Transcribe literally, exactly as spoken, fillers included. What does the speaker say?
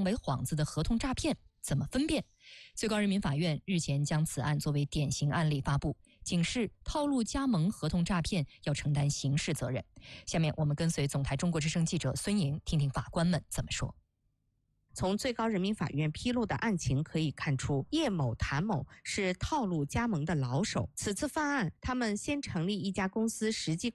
为幌子的合同诈骗怎么分辨？最高人民法院日前将此案作为典型案例发布，警示套路加盟合同诈骗要承担刑事责任。下面我们跟随总台中国之声记者孙莹，听听法官们怎么说。 从最高人民法院披露的案情可以看出，叶某、谭某是套路加盟的老手。此次犯案，他们先成立一家公司实际